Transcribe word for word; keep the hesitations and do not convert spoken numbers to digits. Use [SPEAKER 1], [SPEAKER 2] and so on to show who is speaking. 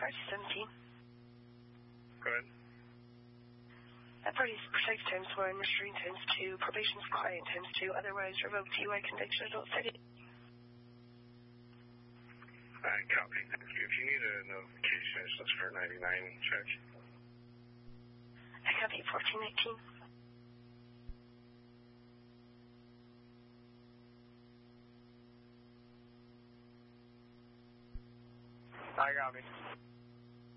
[SPEAKER 1] R T seventeen.
[SPEAKER 2] Go ahead.
[SPEAKER 1] That party is precise times one, restraint times two, probation is quiet times two, otherwise revoked D U I conviction, adult city.
[SPEAKER 2] Alright, copy. Thank you. If you need a notification, it's just for ninety-nine check.
[SPEAKER 1] I copy fourteen nineteen.
[SPEAKER 2] I copy.